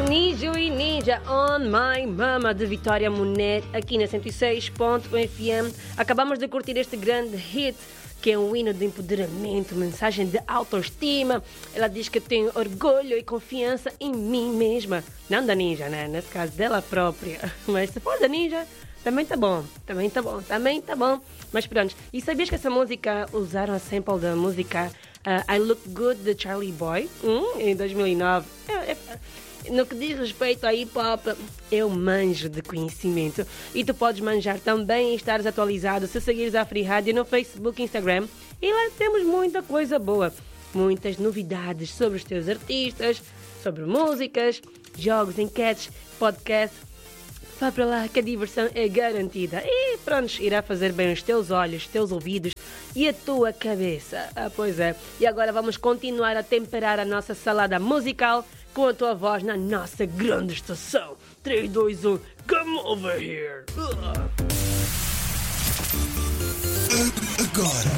Nijo e Ninja on My Mama de Vitória Monet aqui na 106.1 FM. Acabamos de curtir este grande hit que é um hino de empoderamento, mensagem de autoestima. Ela diz que tem orgulho e confiança em mim mesma. Não da Ninja, né? Nesse caso dela própria. Mas se for da Ninja, também tá bom. Também tá bom. Mas pronto. E sabias que essa música usaram a sample da música I Look Good de Charlie Boy em 2009? No que diz respeito a hip-hop, eu manjo de conhecimento. E tu podes manjar também e estares atualizado se seguires a Free Rádio no Facebook e Instagram. E lá temos muita coisa boa. Muitas novidades sobre os teus artistas, sobre músicas, jogos, enquetes, podcasts. Vá para lá que a diversão é garantida. E pronto, irá fazer bem os teus olhos, os teus ouvidos e a tua cabeça. Pois é. E agora vamos continuar a temperar a nossa salada musical com a tua voz na nossa grande estação. 3, 2, 1, come over here. Agora,